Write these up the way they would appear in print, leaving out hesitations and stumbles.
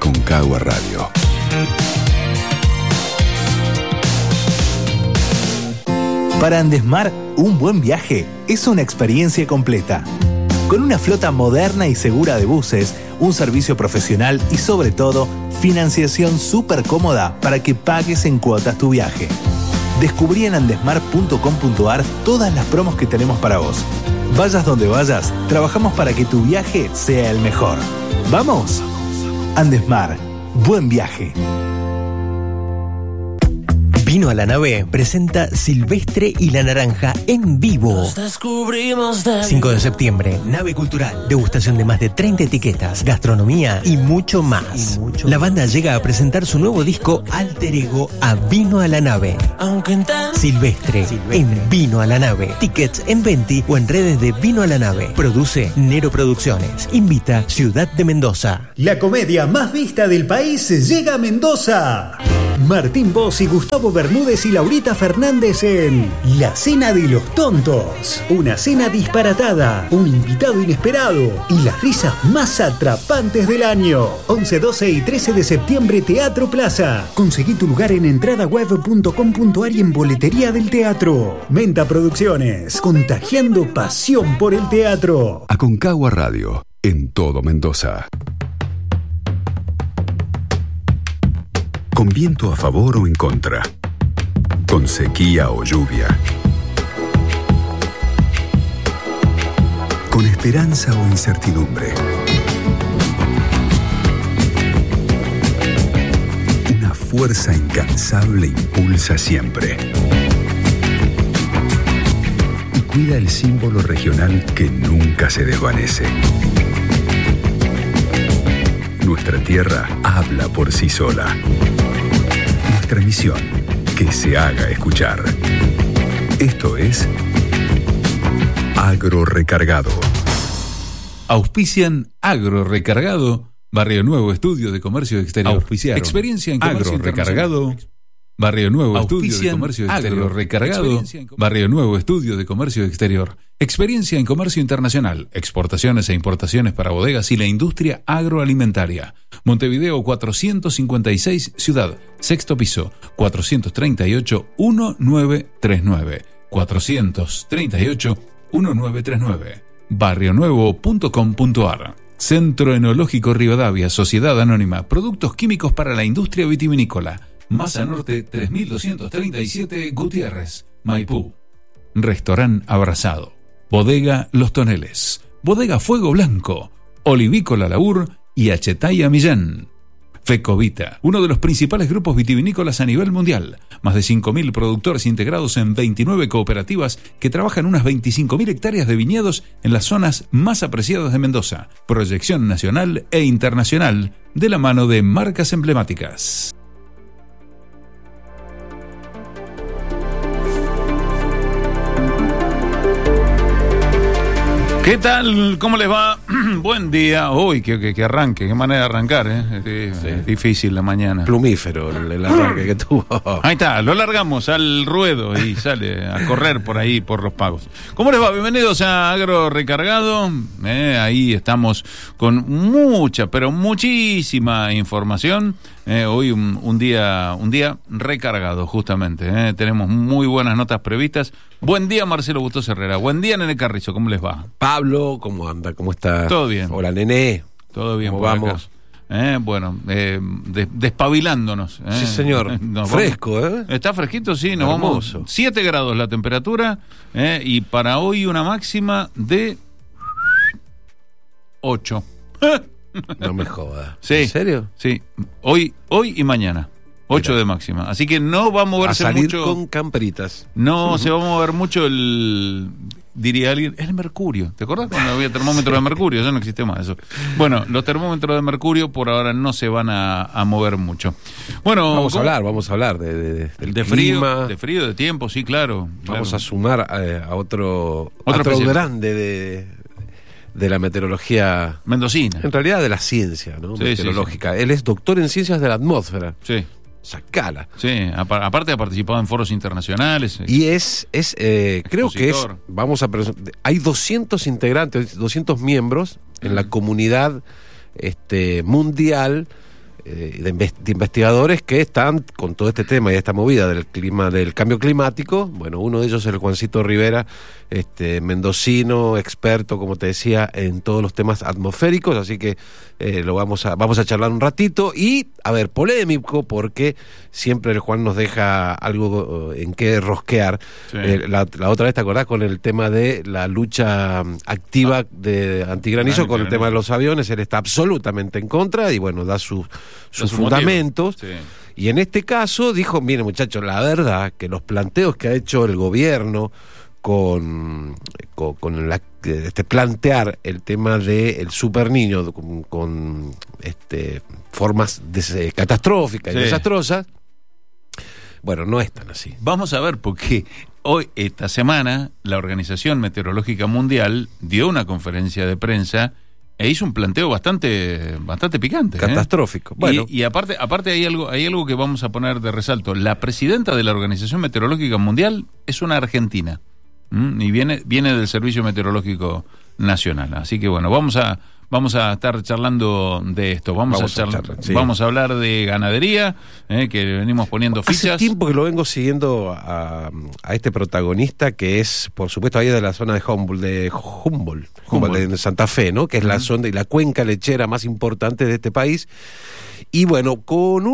Aconcagua Radio. Para Andesmar, un buen viaje es una experiencia completa. Con una flota moderna y segura de buses, un servicio profesional y sobre todo, financiación súper cómoda para que pagues en cuotas tu viaje. Descubrí en andesmar.com.ar todas las promos que tenemos para vos. Vayas donde vayas, trabajamos para que tu viaje sea el mejor. ¡Vamos! Andesmar, buen viaje. Vino a la Nave presenta Silvestre y la Naranja en vivo. 5 de septiembre, Nave Cultural. Degustación de más de 30 etiquetas, gastronomía y mucho más. La banda llega a presentar su nuevo disco Alter Ego a Vino a la Nave. Silvestre en Vino a la Nave. Tickets en Venti o en redes de Vino a la Nave. Produce Nero Producciones. Invita Ciudad de Mendoza. La comedia más vista del país llega a Mendoza. Martín Boss y Gustavo Bermúdez y Laurita Fernández en La Cena de los Tontos. Una cena disparatada, un invitado inesperado y las risas más atrapantes del año. 11, 12 y 13 de septiembre, Teatro Plaza. Conseguí tu lugar en entradaweb.com.ar y en boletería del teatro. Menta Producciones, contagiando pasión por el teatro. Aconcagua Radio, en todo Mendoza. Con viento a favor o en contra, con sequía o lluvia, con esperanza o incertidumbre. Una fuerza incansable impulsa siempre y cuida el símbolo regional que nunca se desvanece. Nuestra tierra habla por sí sola. Nuestra misión, que se haga escuchar. Esto es Agro Recargado. Auspician Agro Recargado, Barrio Nuevo, Estudio de Comercio Exterior. Auspiciaron Experiencia en comercio Agro Recargado, Barrio Nuevo, Estudio de Comercio Exterior. Agro Recargado, Barrio Nuevo, Estudio de Comercio Exterior. Experiencia en comercio internacional, exportaciones e importaciones para bodegas y la industria agroalimentaria. Montevideo 456, Ciudad, sexto piso, 438-1939. 438-1939. barrionuevo.com.ar. Centro Enológico Rivadavia, Sociedad Anónima, productos químicos para la industria vitivinícola. Masa Norte 3237, Gutiérrez, Maipú. Restaurant Abrazado. Bodega Los Toneles. Bodega Fuego Blanco. Olivícola Laur y Achetaya Millán. Fecovita, uno de los principales grupos vitivinícolas a nivel mundial. Más de 5.000 productores integrados en 29 cooperativas que trabajan unas 25.000 hectáreas de viñedos en las zonas más apreciadas de Mendoza. Proyección nacional e internacional de la mano de marcas emblemáticas. ¿Qué tal? ¿Cómo les va? Buen día. Uy, que arranque, qué manera de arrancar, ¿eh? Sí. Es difícil la mañana. Plumífero el arranque que tuvo. Ahí está, lo largamos al ruedo y sale a correr por ahí, por los pagos. ¿Cómo les va? Bienvenidos a Agro Recargado. Ahí estamos con mucha, pero muchísima información. Hoy un día recargado, justamente. Tenemos muy buenas notas previstas. Buen día, Marcelo Bustos Herrera. Buen día, Nene Carrizo. ¿Cómo les va? Pablo, ¿cómo anda? ¿Cómo está? Todo bien. Hola, Nene. Todo bien. ¿Cómo vamos? Bueno, despabilándonos. Sí, señor. Fresco, vamos. Está fresquito, sí. Nos Hermoso. vamos. 7 grados la temperatura. Y para hoy una máxima de 8. No me jodas. Sí. ¿En serio? Sí. Hoy y mañana. 8 de máxima. Así que no va a moverse a salir mucho. Con camperitas. No se va a mover mucho diría alguien, el mercurio. ¿Te acordás cuando había termómetro de mercurio? Ya no existe más eso. Bueno, los termómetros de mercurio por ahora no se van a mover mucho. Bueno, vamos a hablar del frío, clima. de frío, de tiempo, sí, claro. Vamos a sumar a otro grande de la meteorología mendocina. En realidad de la ciencia, ¿no? Sí, meteorológica. Sí. Él es doctor en ciencias de la atmósfera. Sí. Sacala. Sí, aparte ha participado en foros internacionales. Y creo que hay 200 integrantes, 200 miembros en la comunidad mundial de investigadores que están con todo este tema y esta movida del cambio climático. Bueno, uno de ellos es el Juancito Rivera, mendocino, experto, como te decía, en todos los temas atmosféricos, así que vamos a charlar un ratito y, a ver, polémico, porque siempre el Juan nos deja algo en qué rosquear. Sí. La otra vez, ¿te acordás? Con el tema de la lucha activa de antigranizo, con el tema de los aviones, él está absolutamente en contra y, bueno, da sus fundamentos. Sí. Y en este caso dijo, mire muchachos, la verdad que los planteos que ha hecho el gobierno con plantear el tema del super niño con formas catastróficas y desastrosas, bueno, no es tan así. Vamos a ver, porque esta semana, la Organización Meteorológica Mundial dio una conferencia de prensa e hizo un planteo bastante picante. Catastrófico. Bueno. Y aparte hay algo que vamos a poner de resalto. La presidenta de la Organización Meteorológica Mundial es una argentina. Y viene del Servicio Meteorológico Nacional. Así que bueno, vamos a estar charlando de esto. Vamos a hablar de ganadería, que venimos poniendo fichas. Hace tiempo que lo vengo siguiendo a este protagonista, que es, por supuesto, ahí de la zona de Humboldt, de Santa Fe, ¿no? Que es la zona y la cuenca lechera más importante de este país. Y bueno, con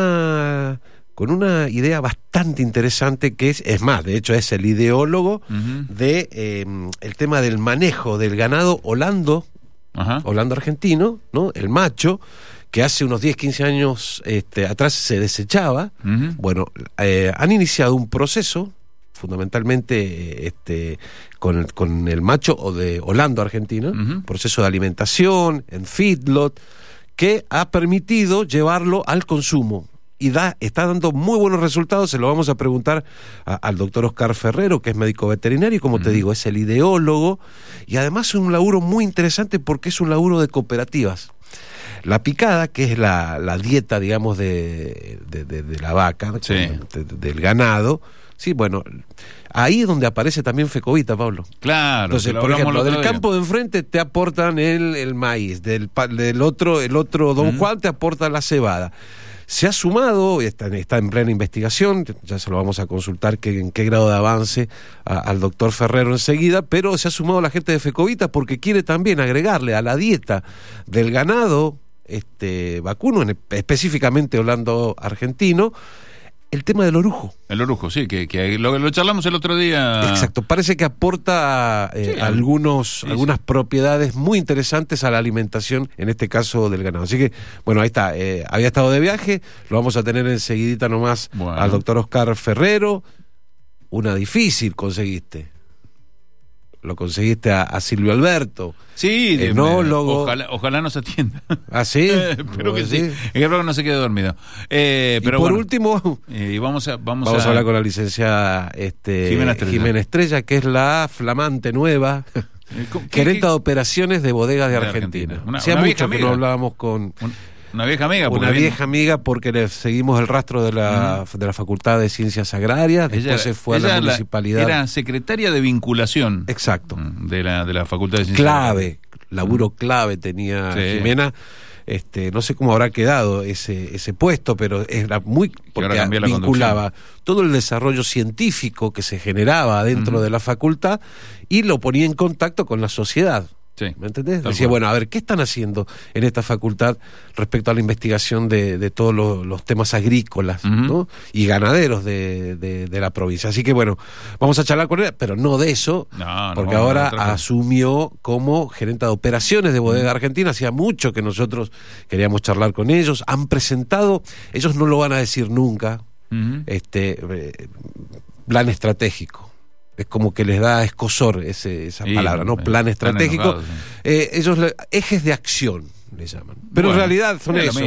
una idea bastante interesante, que es más, de hecho es el ideólogo de el tema del manejo del ganado holando argentino, ¿no? El macho, que hace unos 10, 15 años atrás se desechaba. Bueno, han iniciado un proceso, fundamentalmente con el macho de holando argentino, proceso de alimentación, en feedlot, que ha permitido llevarlo al consumo. Y está dando muy buenos resultados. Se lo vamos a preguntar al doctor Oscar Ferrero, que es médico veterinario, y como te digo, es el ideólogo, y además es un laburo muy interesante porque es un laburo de cooperativas. La picada, que es la dieta, digamos, de la vaca, sí, del ganado, sí, bueno, ahí es donde aparece también Fecovita, Pablo. Claro. Entonces, por ejemplo, del campo de enfrente te aportan el maíz, del otro Don Juan te aporta la cebada. Se ha sumado, está en plena investigación, ya se lo vamos a consultar en qué grado de avance al doctor Ferrero enseguida, pero se ha sumado la gente de Fecovita porque quiere también agregarle a la dieta del ganado vacuno, específicamente holando argentino, el tema del orujo. El orujo, sí, que lo charlamos el otro día. Exacto, parece que aporta algunas propiedades muy interesantes a la alimentación, en este caso del ganado. Así que, bueno, ahí está, había estado de viaje, lo vamos a tener enseguidita nomás al doctor Oscar Ferrero. Una difícil conseguiste. Lo conseguiste a Silvio Alberto. Sí, enólogo. Ojalá nos atienda. ¿Ah, sí? Espero que sí. Espero que no se quede dormido. Pero por último, vamos a hablar con la licenciada Jimena Estrella, que es la flamante nueva gerente de operaciones de bodegas de Argentina. Hacía mucho que no hablábamos con... Una vieja amiga. Vieja amiga porque le seguimos el rastro de la Facultad de Ciencias Agrarias. Después se fue a la municipalidad. Era secretaria de vinculación. Exacto. De la Facultad de Ciencias Agrarias. Laburo clave tenía Jimena. No sé cómo habrá quedado ese puesto, pero era muy... porque vinculaba todo el desarrollo científico que se generaba dentro de la facultad y lo ponía en contacto con la sociedad. Sí, ¿me entendés? Decía, bueno, a ver, ¿qué están haciendo en esta facultad respecto a la investigación de todos los temas agrícolas, ¿no? Y ganaderos de la provincia? Así que, bueno, vamos a charlar con ella, pero no de eso, porque ahora asumió como gerente de operaciones de Bodega Argentina. Hacía mucho que nosotros queríamos charlar con ellos. Han presentado, ellos no lo van a decir nunca, plan estratégico. Es como que les da escosor esa palabra, ¿no? Plan estratégico. Ellos, ejes de acción, le llaman. Pero en realidad son eso.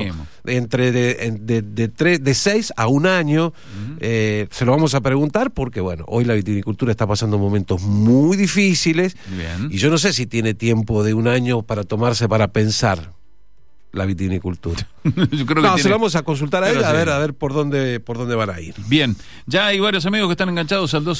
De 6 a 1 año, se lo vamos a preguntar porque, bueno, hoy la vitivinicultura está pasando momentos muy difíciles. Bien. Y yo no sé si tiene tiempo de 1 año para tomarse para pensar. la vitivinicultura. Yo creo que se lo vamos a consultar a él, Pero a sí. ver por dónde van a ir. Bien, ya hay varios amigos que están enganchados al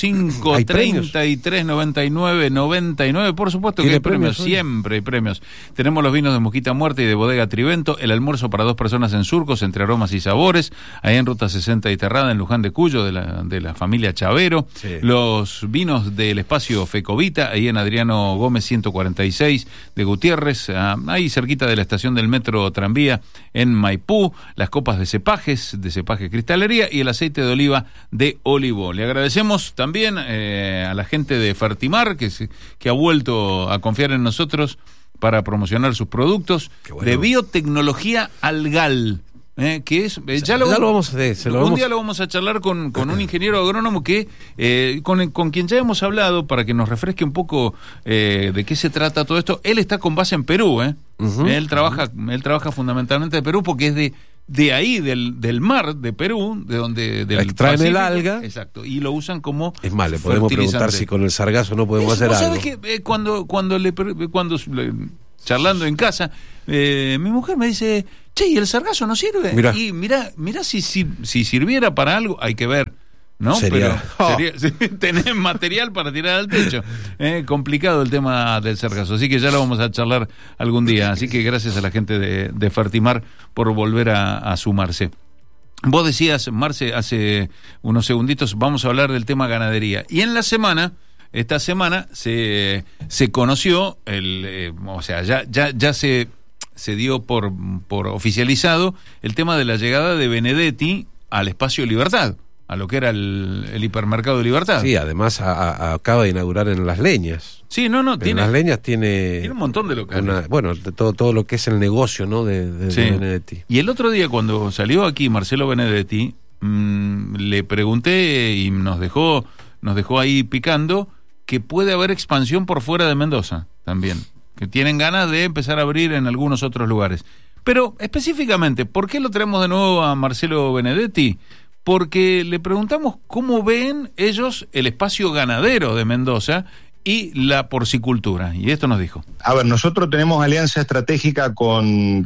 2615-3399-99. Por supuesto que hay premios, siempre hay premios. Tenemos los vinos de Mosquita Muerta y de Bodega Trivento, el almuerzo para 2 personas en Surcos, entre aromas y sabores, ahí en Ruta 60 y Terrada, en Luján de Cuyo, de la familia Chavero. Sí. Los vinos del espacio Fecovita, ahí en Adriano Gómez 146 de Gutiérrez, ahí cerquita de la estación del metro Tranvía, en Maipú, las copas de cepaje cristalería y el aceite de oliva de Olivo. Le agradecemos también a la gente de Fertimar que ha vuelto a confiar en nosotros para promocionar sus productos. Bueno. De biotecnología Algal. Que es ya lo vamos a hacer. Un día lo vamos a charlar con un ingeniero agrónomo que con quien ya hemos hablado para que nos refresque un poco de qué se trata todo esto. Él está con base en Perú, uh-huh. Él trabaja fundamentalmente de Perú porque es de ahí, del mar de Perú, de donde extraen el alga. Exacto, y lo usan como es más, le podemos preguntar si con el sargazo no podemos hacer algo. ¿Sabes qué? Cuando charlando en casa, mi mujer me dice, che, ¿y el sargazo no sirve? Mirá. Y mirá si sirviera para algo, hay que ver, ¿no? Sería tener material para tirar al techo. Complicado el tema del sargazo, así que ya lo vamos a charlar algún día. Así que gracias a la gente de Fertimar por volver a sumarse. Vos decías, Marce, hace unos segunditos, vamos a hablar del tema ganadería. Y en esta semana se conoció, o sea, ya se dio por oficializado el tema de la llegada de Benedetti al Espacio Libertad, a lo que era el hipermercado de Libertad. Sí, además acaba de inaugurar en Las Leñas. Sí, en Las Leñas tiene un montón de locales. Todo lo que es el negocio, ¿no? de sí. Benedetti. Y el otro día cuando salió aquí Marcelo Benedetti, le pregunté y nos dejó ahí picando que puede haber expansión por fuera de Mendoza también, que tienen ganas de empezar a abrir en algunos otros lugares. Pero específicamente, ¿por qué lo traemos de nuevo a Marcelo Benedetti? Porque le preguntamos cómo ven ellos el espacio ganadero de Mendoza y la porcicultura, y esto nos dijo. A ver, nosotros tenemos alianza estratégica con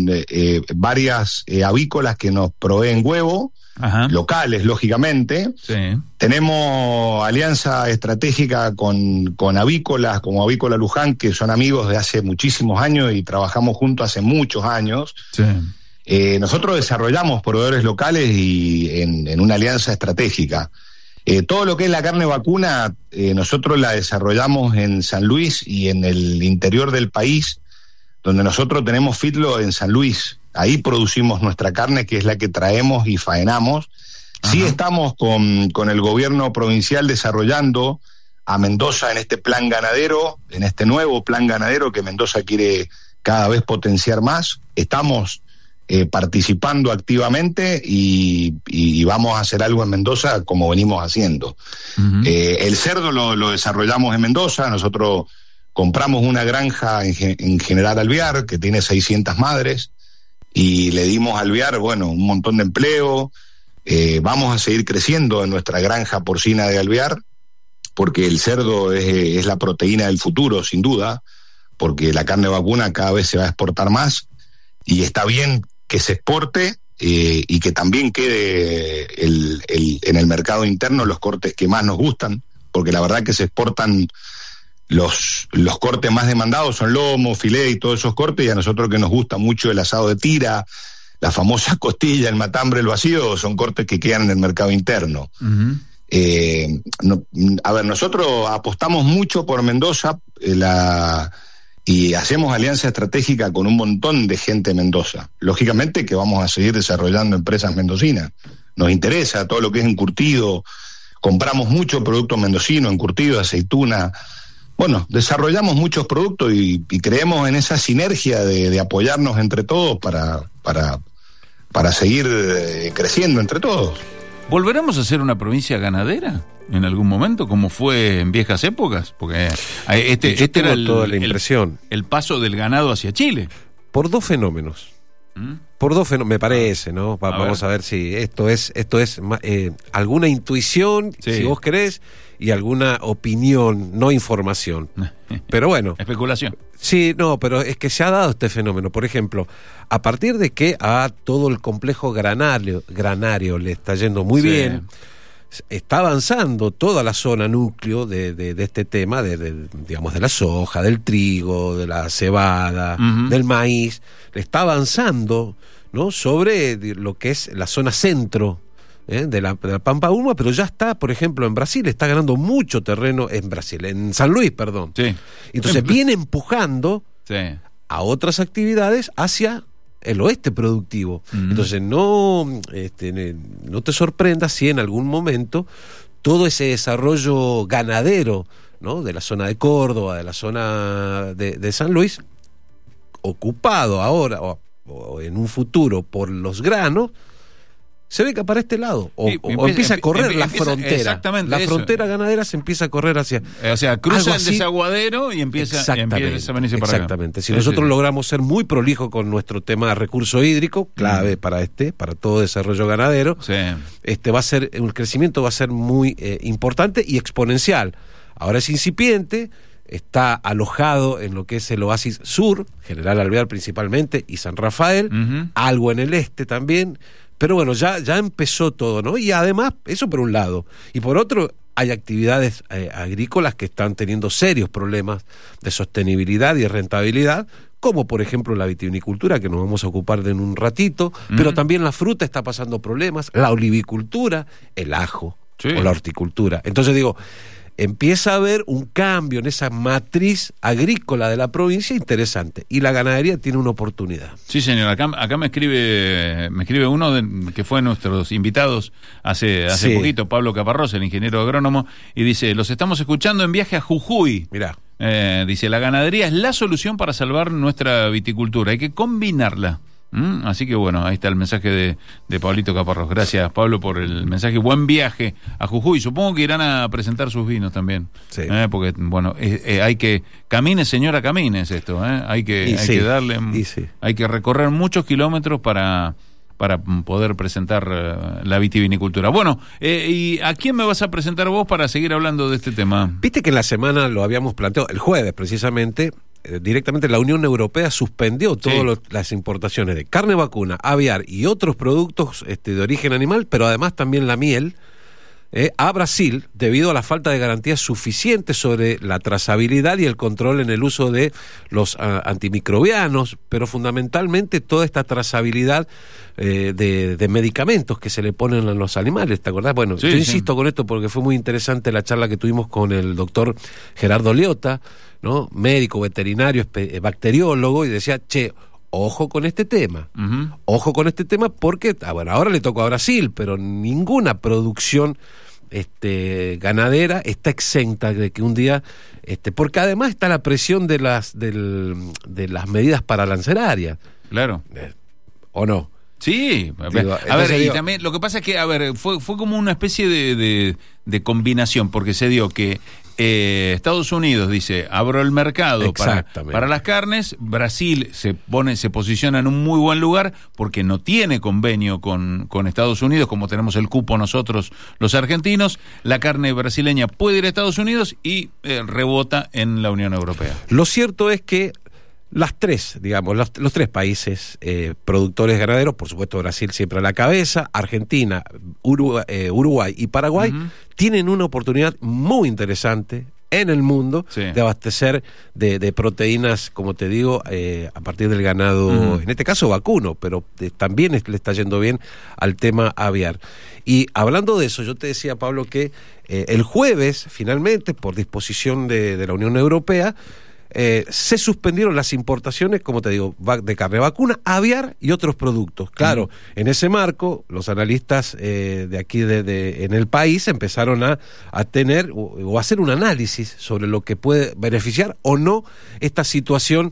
varias avícolas que nos proveen huevo, ajá, locales, lógicamente. Sí. Tenemos alianza estratégica con avícolas, como Avícola Luján, que son amigos de hace muchísimos años y trabajamos juntos hace muchos años. Sí. Nosotros desarrollamos proveedores locales y en una alianza estratégica. Todo lo que es la carne vacuna, nosotros la desarrollamos en San Luis y en el interior del país, donde nosotros tenemos fitlo en San Luis. Ahí producimos nuestra carne, que es la que traemos y faenamos. Ajá. Sí estamos con el gobierno provincial desarrollando a Mendoza en este plan ganadero, en este nuevo plan ganadero que Mendoza quiere cada vez potenciar más. Estamos participando activamente y vamos a hacer algo en Mendoza como venimos haciendo. Uh-huh. El cerdo lo desarrollamos en Mendoza. Nosotros compramos una granja en General Alvear que tiene 600 madres y le dimos a Alvear, un montón de empleo. Vamos a seguir creciendo en nuestra granja porcina de Alvear porque el cerdo es la proteína del futuro, sin duda, porque la carne vacuna cada vez se va a exportar más y está bien que se exporte y que también quede en el mercado interno los cortes que más nos gustan, porque la verdad que se exportan los cortes más demandados, son lomo, filé y todos esos cortes, y a nosotros que nos gusta mucho el asado de tira, la famosa costilla, el matambre, el vacío, son cortes que quedan en el mercado interno. Uh-huh. Nosotros apostamos mucho por Mendoza, y hacemos alianza estratégica con un montón de gente en Mendoza. Lógicamente que vamos a seguir desarrollando empresas mendocinas. Nos interesa todo lo que es encurtido. Compramos mucho producto mendocino, encurtido, aceituna. Desarrollamos muchos productos y creemos en esa sinergia de apoyarnos entre todos para seguir creciendo entre todos. ¿Volveremos a ser una provincia ganadera en algún momento, como fue en viejas épocas? Porque este era toda la impresión. El paso del ganado hacia Chile. Por dos fenómenos. Por dos fenómenos, me parece, ¿no? Vamos a ver si esto es alguna intuición, si vos querés, y alguna opinión, no información. Pero bueno. Especulación. Sí, no, pero es que se ha dado este fenómeno. Por ejemplo, a partir de que a todo el complejo granario le está yendo muy bien, está avanzando toda la zona núcleo de este tema, digamos, de la soja, del trigo, de la cebada, del maíz, le está avanzando, ¿no?, sobre lo que es la zona centro de la Pampa Húmeda, pero ya está, por ejemplo, en Brasil, está ganando mucho terreno en San Luis, perdón. Sí. Entonces viene empujando a otras actividades hacia el oeste productivo. Entonces no te sorprendas si en algún momento todo ese desarrollo ganadero, ¿no?, de la zona de Córdoba, de la zona de San Luis, ocupado ahora o en un futuro por los granos, se ve que para este lado o empieza a correr la frontera. Exactamente. La frontera ganadera se empieza a correr hacia... O sea, cruza el desaguadero y empieza a venirse para acá. Exactamente. Si nosotros logramos ser muy prolijos con nuestro tema de recurso hídrico, clave para todo desarrollo ganadero, el crecimiento va a ser muy importante y exponencial. Ahora es incipiente, está alojado en lo que es el Oasis Sur, General Alvear principalmente, y San Rafael, algo en el este también. Pero bueno, ya empezó todo, ¿no? Y además, eso por un lado. Y por otro, hay actividades agrícolas que están teniendo serios problemas de sostenibilidad y de rentabilidad, como por ejemplo la vitivinicultura, que nos vamos a ocupar de en un ratito, pero también la fruta está pasando problemas, la olivicultura, el ajo o la horticultura. Entonces digo, empieza a haber un cambio en esa matriz agrícola de la provincia interesante, y la ganadería tiene una oportunidad. Sí, señor, acá me escribe uno que fue nuestros invitados hace poquito, Pablo Caparrós, el ingeniero agrónomo, y dice: los estamos escuchando en viaje a Jujuy. Mirá. Dice: la ganadería es la solución para salvar nuestra viticultura, hay que combinarla. Así que bueno, ahí está el mensaje de Pablito Caparrós. Gracias, Pablo, por el mensaje. Buen viaje a Jujuy. Supongo que irán a presentar sus vinos también. Sí. Porque, bueno, hay que... Camine, señora, camine es esto. Hay que darle... Hay que recorrer muchos kilómetros para poder presentar la vitivinicultura. Bueno, ¿y a quién me vas a presentar vos para seguir hablando de este tema? Viste que en la semana lo habíamos planteado, el jueves precisamente... directamente la Unión Europea suspendió todas las importaciones de carne vacuna, aviar y otros productos de origen animal, pero además también la miel, a Brasil, debido a la falta de garantías suficientes sobre la trazabilidad y el control en el uso de los antimicrobianos, pero fundamentalmente toda esta trazabilidad de medicamentos que se le ponen a los animales, ¿te acordás? Bueno, yo insisto con esto porque fue muy interesante la charla que tuvimos con el doctor Gerardo Liotta, ¿no?, médico, veterinario, bacteriólogo, y decía, ojo con este tema, ojo con este tema porque, ahora le tocó a Brasil, pero ninguna producción ganadera está exenta de que un día, porque además está la presión de las medidas paralancerarias. Claro. ¿O no? Sí, y también lo que pasa es que, fue como una especie de combinación, porque se dio que Estados Unidos dice, abro el mercado para las carnes, Brasil se posiciona en un muy buen lugar porque no tiene convenio con Estados Unidos, como tenemos el cupo nosotros los argentinos, la carne brasileña puede ir a Estados Unidos y rebota en la Unión Europea. Lo cierto es que los tres países productores ganaderos, por supuesto Brasil siempre a la cabeza, Argentina, Uruguay y Paraguay, tienen una oportunidad muy interesante en el mundo de abastecer de proteínas, como te digo, a partir del ganado, en este caso vacuno, pero también le está yendo bien al tema aviar. Y hablando de eso, yo te decía, Pablo, que el jueves, finalmente, por disposición de la Unión Europea, se suspendieron las importaciones, como te digo, de carne vacuna, aviar y otros productos. Claro, en ese marco, los analistas de aquí en el país empezaron a tener o a hacer un análisis sobre lo que puede beneficiar o no esta situación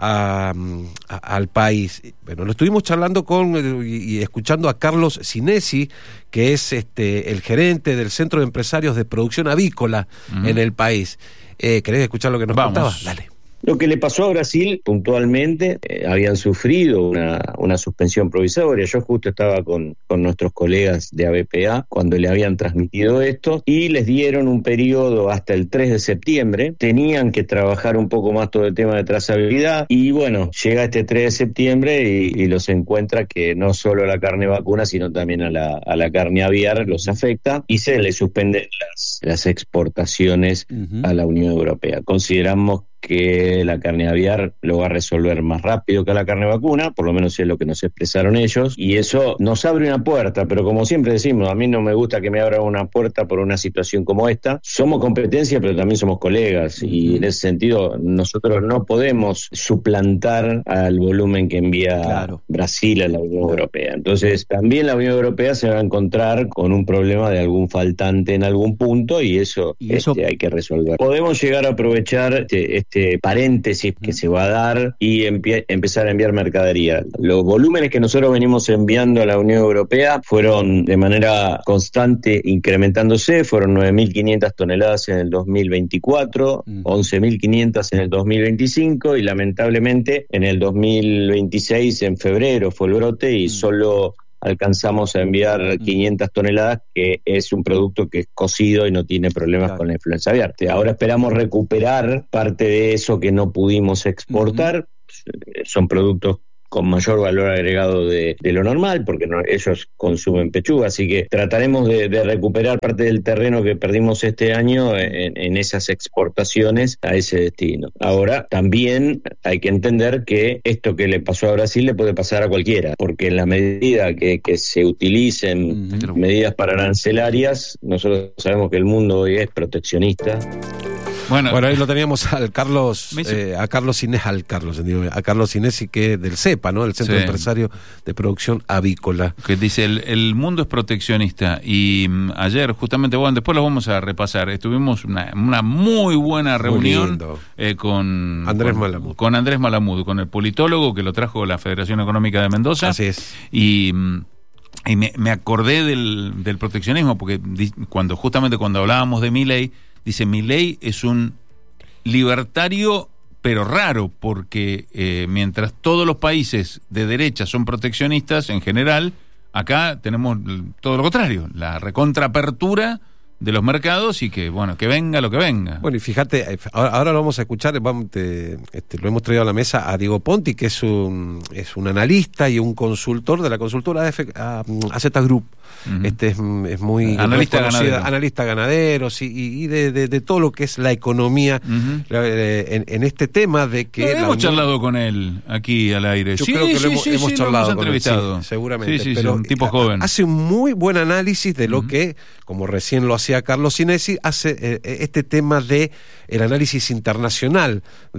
al país. Bueno, lo estuvimos charlando y escuchando a Carlos Sinesi, que es el gerente del Centro de Empresarios de Producción Avícola en el país. ¿Querés escuchar lo que nos contaba? Dale. Lo que le pasó a Brasil puntualmente, habían sufrido una suspensión provisoria. Yo justo estaba con nuestros colegas de ABPA cuando le habían transmitido esto y les dieron un periodo hasta el 3 de septiembre. Tenían que trabajar un poco más todo el tema de trazabilidad y bueno, llega este 3 de septiembre y los encuentra que no solo a la carne vacuna, sino también a la carne aviar los afecta y se le suspenden las exportaciones a la Unión Europea. Consideramos que la carne aviar lo va a resolver más rápido que la carne vacuna, por lo menos es lo que nos expresaron ellos, y eso nos abre una puerta, pero como siempre decimos, a mí no me gusta que me abran una puerta por una situación como esta. Somos competencia, pero también somos colegas, y en ese sentido nosotros no podemos suplantar al volumen que envía Brasil a la Unión Europea. Entonces también la Unión Europea se va a encontrar con un problema de algún faltante en algún punto, y eso hay que resolver. Podemos llegar a aprovechar este paréntesis que se va a dar y empezar a enviar mercadería. Los volúmenes que nosotros venimos enviando a la Unión Europea fueron de manera constante incrementándose, fueron 9.500 toneladas en el 2024, 11.500 en el 2025 y lamentablemente en el 2026 en febrero fue el brote y solo alcanzamos a enviar 500 toneladas, que es un producto que es cocido y no tiene problemas con la influenza aviar. Ahora esperamos recuperar parte de eso que no pudimos exportar. Son productos con mayor valor agregado de lo normal, porque ellos consumen pechuga, así que trataremos de recuperar parte del terreno que perdimos este año en esas exportaciones a ese destino. Ahora, también hay que entender que esto que le pasó a Brasil le puede pasar a cualquiera, porque en la medida que se utilicen medidas pararancelarias, nosotros sabemos que el mundo hoy es proteccionista. Bueno, ahí lo teníamos a Carlos Inesi, que del CEPA, ¿no? El Centro Empresario de Producción Avícola. Que dice, el mundo es proteccionista. Y ayer, justamente, bueno, después lo vamos a repasar. Tuvimos una muy buena reunión con Andrés Malamud, con el politólogo que lo trajo la Federación Económica de Mendoza. Así es. Y me acordé del proteccionismo, porque cuando hablábamos de Milei, dice, Milei es un libertario, pero raro, porque mientras todos los países de derecha son proteccionistas en general, acá tenemos todo lo contrario, la recontraapertura de los mercados y que, bueno, que venga lo que venga. Bueno, y fíjate, ahora lo vamos a escuchar, lo hemos traído a la mesa a Diego Ponti, que es un analista y un consultor de la consultora AZ Group. Es muy analista ganadero, y de todo lo que es la economía en este tema de que hemos charlado con él aquí al aire. Yo creo que hemos charlado con él, seguramente. Sí, pero un tipo joven. Hace un muy buen análisis de lo que, como recién lo hacía Carlos Inesi, hace este tema de el análisis internacional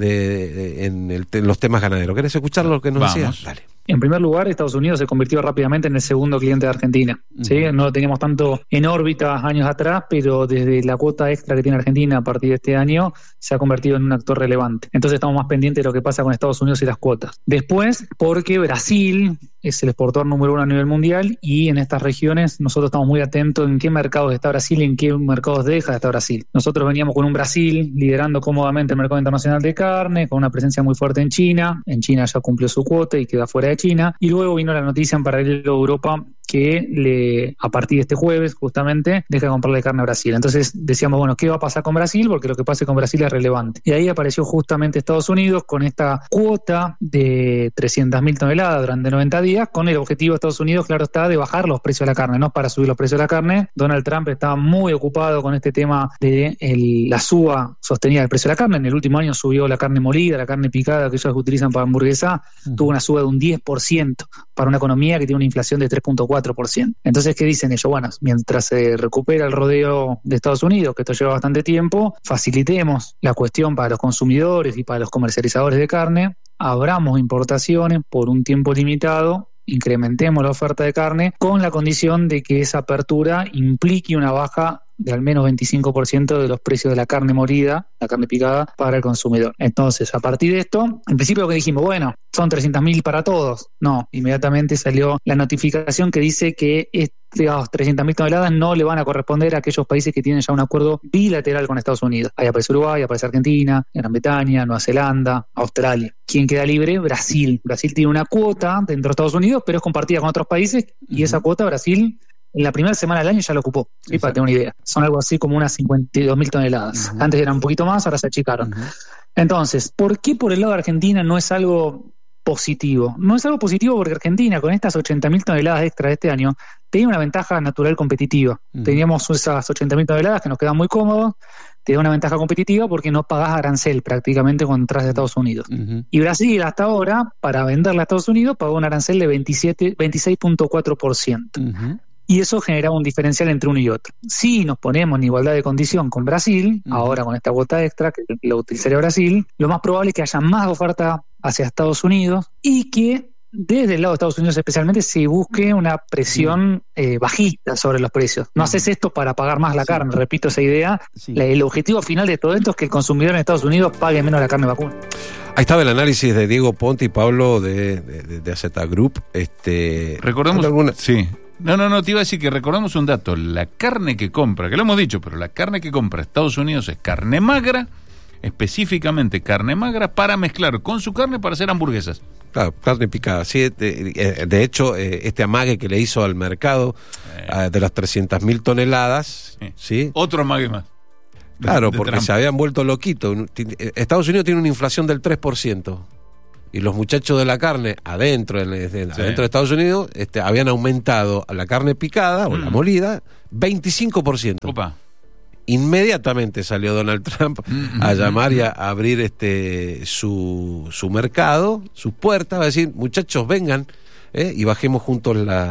en los temas ganaderos. ¿Querés escuchar lo que nos decía? Dale. En primer lugar, Estados Unidos se convirtió rápidamente en el segundo cliente de Argentina. ¿Sí? No lo teníamos tanto en órbita años atrás, pero desde la cuota extra que tiene Argentina a partir de este año se ha convertido en un actor relevante. Entonces estamos más pendientes de lo que pasa con Estados Unidos y las cuotas. Después, porque Brasil es el exportador número 1 a nivel mundial y en estas regiones nosotros estamos muy atentos en qué mercados está Brasil y en qué mercados deja de estar Brasil. Nosotros veníamos con un Brasil liderando cómodamente el mercado internacional de carne, con una presencia muy fuerte en China. En China ya cumplió su cuota y queda fuera de China. Y luego vino la noticia en paralelo de Europa que a partir de este jueves justamente deja de comprarle carne a Brasil. Entonces decíamos, bueno, ¿qué va a pasar con Brasil? Porque lo que pase con Brasil es relevante. Y ahí apareció justamente Estados Unidos con esta cuota de 300.000 toneladas durante 90 días, con el objetivo de Estados Unidos, claro está, de bajar los precios de la carne, no para subir los precios de la carne. Donald Trump estaba muy ocupado con este tema de la suba sostenida del precio de la carne. En el último año subió la carne molida, la carne picada que ellos utilizan para hamburguesa, tuvo una suba de un 10% para una economía que tiene una inflación de 3.4%. Entonces, ¿qué dicen ellos? Bueno, mientras se recupera el rodeo de Estados Unidos, que esto lleva bastante tiempo, facilitemos la cuestión para los consumidores y para los comercializadores de carne, abramos importaciones por un tiempo limitado, incrementemos la oferta de carne con la condición de que esa apertura implique una baja de al menos 25% de los precios de la carne molida, la carne picada, para el consumidor. Entonces, a partir de esto, en principio lo que dijimos, bueno, son 300.000 para todos. No, inmediatamente salió la notificación que dice que digamos, 300.000 toneladas no le van a corresponder a aquellos países que tienen ya un acuerdo bilateral con Estados Unidos. Ahí aparece Uruguay, aparece Argentina, Gran Bretaña, Nueva Zelanda, Australia. ¿Quién queda libre? Brasil. Brasil tiene una cuota dentro de Estados Unidos, pero es compartida con otros países, y esa cuota Brasil en la primera semana del año ya lo ocupó, ¿sí? Para tener una idea. Son algo así como unas 52.000 toneladas. Antes eran un poquito más, ahora se achicaron. Entonces, ¿por qué por el lado de Argentina no es algo positivo? No es algo positivo porque Argentina, con estas 80.000 toneladas extra de este año, tenía una ventaja natural competitiva. Teníamos esas 80.000 toneladas que nos quedan muy cómodos, tenía una ventaja competitiva porque no pagás arancel prácticamente cuando entras de Estados Unidos. Y Brasil hasta ahora, para venderla a Estados Unidos, pagó un arancel de 26.4%. Y eso generaba un diferencial entre uno y otro. Si nos ponemos en igualdad de condición con Brasil, ahora con esta cuota extra, que lo utilizaría Brasil, lo más probable es que haya más oferta hacia Estados Unidos y que desde el lado de Estados Unidos especialmente se busque una presión bajista sobre los precios. No haces esto para pagar más la carne, repito esa idea. El objetivo final de todo esto es que el consumidor en Estados Unidos pague menos la carne vacuna. Ahí estaba el análisis de Diego Ponte y Pablo de AZ Group. Recordemos, sí. No, te iba a decir que recordemos un dato. La carne que compra, que lo hemos dicho, pero la carne que compra Estados Unidos es carne magra, específicamente carne magra, para mezclar con su carne para hacer hamburguesas. Claro, carne picada. Sí, de hecho, este amague que le hizo al mercado de las 300.000 toneladas, ¿sí? Otro amague más. Claro, porque se habían vuelto loquitos. Estados Unidos tiene una inflación del 3%. Y los muchachos de la carne adentro de Estados Unidos habían aumentado a la carne picada o la molida 25%. Opa. Inmediatamente salió Donald Trump a llamar y a abrir su mercado, sus puertas, va a decir, muchachos, vengan y bajemos juntos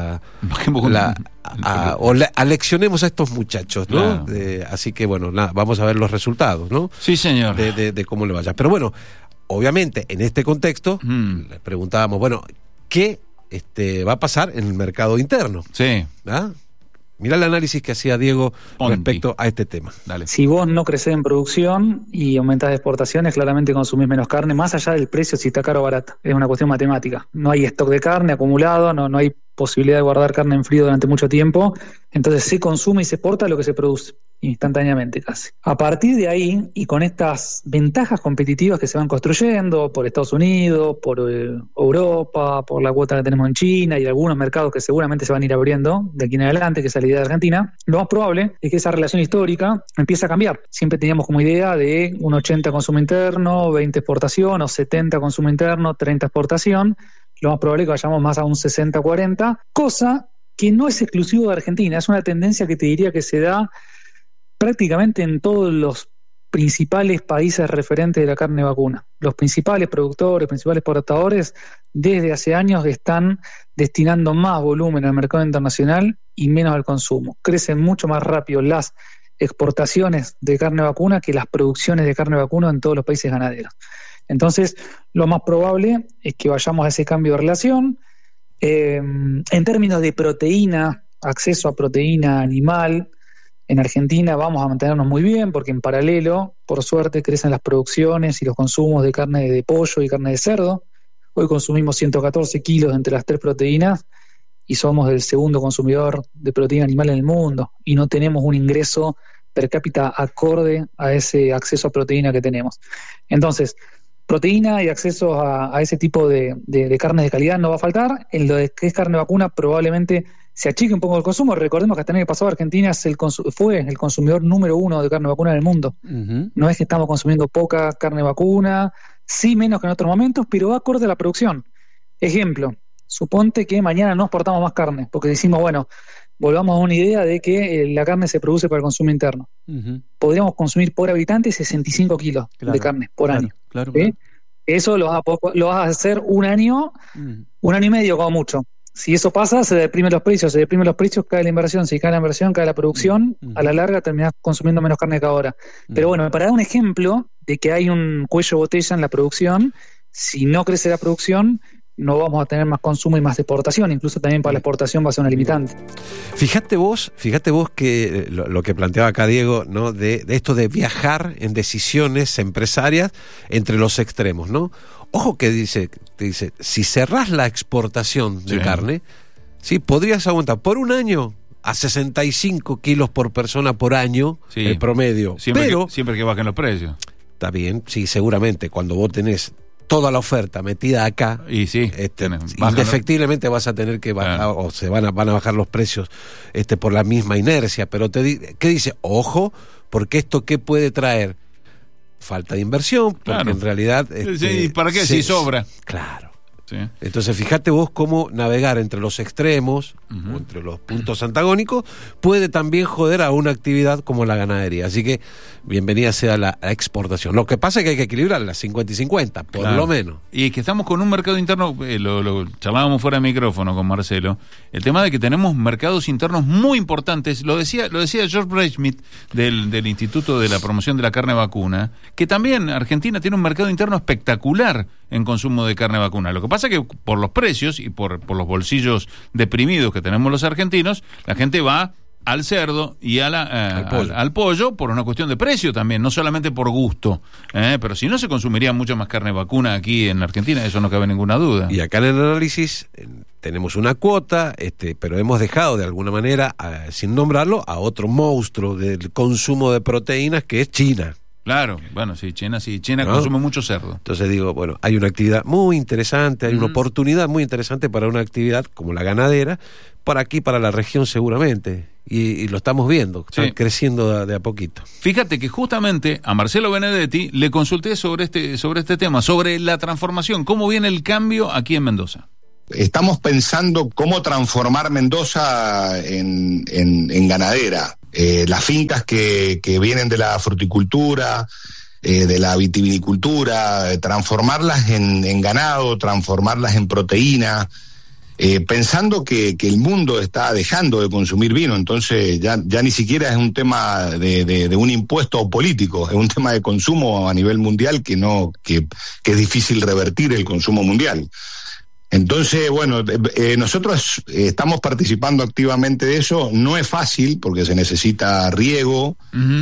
aleccionemos a estos muchachos, ¿no? Claro. Así que bueno, vamos a ver los resultados, ¿no? Sí, señor. De cómo le vaya. Pero bueno, obviamente, en este contexto, le preguntábamos, bueno, ¿qué va a pasar en el mercado interno? Sí. ¿Ah? Mirá el análisis que hacía Diego Ponti respecto a este tema. Dale. Si vos no crecés en producción y aumentás exportaciones, claramente consumís menos carne, más allá del precio, si está caro o barato. Es una cuestión matemática. No hay stock de carne acumulado, no hay posibilidad de guardar carne en frío durante mucho tiempo, entonces se consume y se exporta lo que se produce, instantáneamente casi. A partir de ahí, y con estas ventajas competitivas que se van construyendo por Estados Unidos, por Europa, por la cuota que tenemos en China y algunos mercados que seguramente se van a ir abriendo de aquí en adelante, que es la idea de Argentina, lo más probable es que esa relación histórica empiece a cambiar. Siempre teníamos como idea de un 80 consumo interno, 20 exportación, o 70 consumo interno, 30 exportación. Lo más probable es que vayamos más a un 60-40, cosa que no es exclusivo de Argentina, es una tendencia que te diría que se da prácticamente en todos los principales países referentes de la carne vacuna. Los principales productores, principales exportadores, desde hace años están destinando más volumen al mercado internacional y menos al consumo. Crecen mucho más rápido las exportaciones de carne vacuna que las producciones de carne vacuna en todos los países ganaderos. Entonces, lo más probable es que vayamos a ese cambio de relación. En términos de proteína, acceso a proteína animal, en Argentina vamos a mantenernos muy bien porque en paralelo, por suerte, crecen las producciones y los consumos de carne de pollo y carne de cerdo. Hoy consumimos 114 kilos entre las tres proteínas y somos el segundo consumidor de proteína animal en el mundo y no tenemos un ingreso per cápita acorde a ese acceso a proteína que tenemos. Entonces, proteína y acceso a ese tipo de carnes de calidad no va a faltar. En lo de que es carne vacuna probablemente se achique un poco el consumo. Recordemos que hasta el año pasado Argentina fue el consumidor número 1 de carne vacuna en el mundo. No es que estamos consumiendo poca carne vacuna, sí menos que en otros momentos, pero va acorde a la producción. Ejemplo, suponte que mañana no exportamos más carne, porque decimos, bueno, volvamos a una idea de que la carne se produce para el consumo interno. Podríamos consumir por habitante 65 kilos de carne por año. Claro. Eso lo vas a hacer un año y medio como mucho. Si eso pasa, se deprimen los precios, cae la inversión, si cae la inversión, cae la producción, a la larga terminás consumiendo menos carne que ahora. Pero bueno, para dar un ejemplo de que hay un cuello de botella en la producción, si no crece la producción, no vamos a tener más consumo y más exportación, incluso también para la exportación va a ser una limitante. Fíjate vos que lo que planteaba acá Diego, ¿no? De esto de viajar en decisiones empresarias entre los extremos, ¿no? Ojo que dice, si cerrás la exportación de carne, sí, podrías aguantar por un año a 65 kilos por persona por año, el promedio. Siempre que bajen los precios. Está bien, sí, seguramente. Cuando vos tenés toda la oferta metida acá, y sí, indefectiblemente vas a tener que bajar, o se van a bajar los precios por la misma inercia. Pero ¿qué dice? Ojo, porque esto ¿qué puede traer? Falta de inversión, porque en realidad... ¿Y para qué? Si sobra. Claro. Sí. Entonces fíjate vos cómo navegar entre los extremos o entre los puntos antagónicos puede también joder a una actividad como la ganadería. Así que bienvenida sea la exportación. Lo que pasa es que hay que equilibrar las 50 y 50, por lo menos. Y es que estamos con un mercado interno, lo charlábamos fuera de micrófono con Marcelo, el tema de que tenemos mercados internos muy importantes. Lo decía George Breitschmidt del Instituto de la Promoción de la Carne Vacuna, que también Argentina tiene un mercado interno espectacular en consumo de carne vacuna. Lo que pasa es que por los precios y por los bolsillos deprimidos que tenemos los argentinos, la gente va al cerdo y al pollo por una cuestión de precio también, no solamente por gusto, pero si no se consumiría mucho más carne vacuna aquí en Argentina, eso no cabe ninguna duda. Y acá en el análisis tenemos una cuota, pero hemos dejado de alguna manera, sin nombrarlo, a otro monstruo del consumo de proteínas que es China. Claro, bueno, sí, China consume mucho cerdo. Entonces digo, bueno, hay una actividad muy interesante, hay una oportunidad muy interesante para una actividad como la ganadera, para aquí, para la región seguramente, y lo estamos viendo, está creciendo de a poquito. Fíjate que justamente a Marcelo Benedetti le consulté sobre este tema, sobre la transformación, cómo viene el cambio aquí en Mendoza. Estamos pensando cómo transformar Mendoza en ganadera. Las fincas que vienen de la fruticultura, de la vitivinicultura, transformarlas en ganado, transformarlas en proteína, pensando que el mundo está dejando de consumir vino. Entonces ya ni siquiera es un tema de un impuesto político, es un tema de consumo a nivel mundial que es difícil revertir el consumo mundial. Entonces, bueno, nosotros estamos participando activamente de eso. No es fácil porque se necesita riego,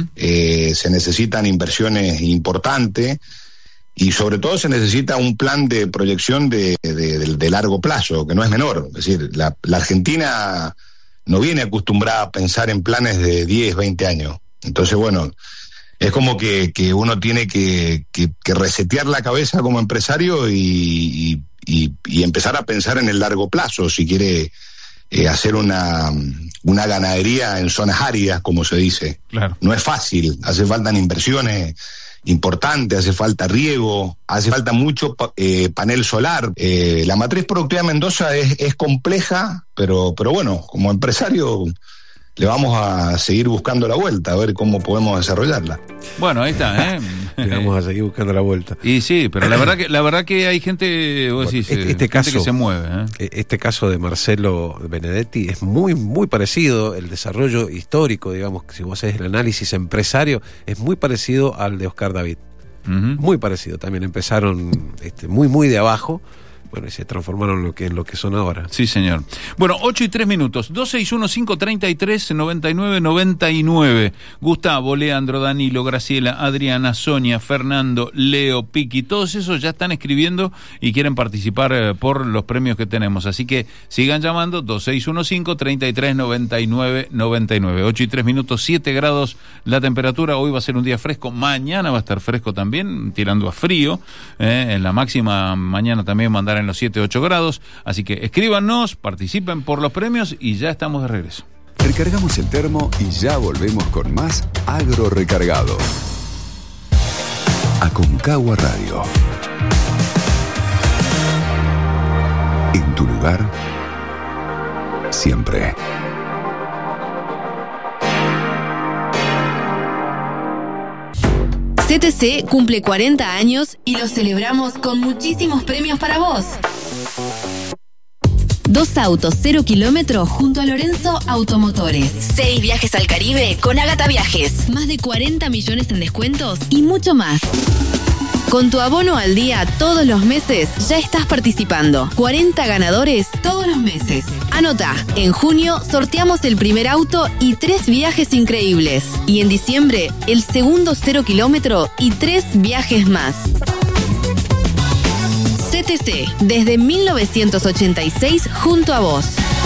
se necesitan inversiones importantes y sobre todo se necesita un plan de proyección de largo plazo, que no es menor. Es decir, la Argentina no viene acostumbrada a pensar en planes de 10, 20 años. Entonces, bueno, es como que uno tiene que resetear la cabeza como empresario y empezar a pensar en el largo plazo si quiere hacer una ganadería en zonas áridas, como se dice. Claro. No es fácil, hace falta inversiones importantes, hace falta riego, hace falta mucho panel solar. La matriz productiva de Mendoza es compleja, pero bueno, como empresario le vamos a seguir buscando la vuelta, a ver cómo podemos desarrollarla. Bueno, ahí está, Le vamos a seguir buscando la vuelta. Y sí, pero la verdad que hay gente, vos decís, este caso, gente que se mueve. Este caso de Marcelo Benedetti es muy, muy parecido, el desarrollo histórico, digamos, si vos haces el análisis empresario, es muy parecido al de Oscar David. Muy parecido, también empezaron muy, muy de abajo. Bueno, y se transformaron en lo que son ahora. Sí, señor. Bueno, 8:03. 261-533-9999. Gustavo, Leandro, Danilo, Graciela, Adriana, Sonia, Fernando, Leo, Piqui, todos esos ya están escribiendo y quieren participar por los premios que tenemos. Así que sigan llamando, 2615-339999. 8:03, 7 grados la temperatura. Hoy va a ser un día fresco. Mañana va a estar fresco también, tirando a frío. En la máxima mañana también mandarán en los 7-8 grados, así que escríbanos, participen por los premios y ya estamos de regreso. Recargamos el termo y ya volvemos con más Agro Recargado. Aconcagua Radio. En tu lugar, siempre. CTC cumple 40 años y lo celebramos con muchísimos premios para vos. 2 autos 0 kilómetros junto a Lorenzo Automotores. 6 viajes al Caribe con Ágata Viajes. Más de 40 millones en descuentos y mucho más. Con tu abono al día todos los meses ya estás participando. 40 ganadores todos los meses. Anota, en junio sorteamos el primer auto y 3 viajes increíbles. Y en diciembre el segundo 0 kilómetro y 3 viajes más. CTC, desde 1986 junto a vos.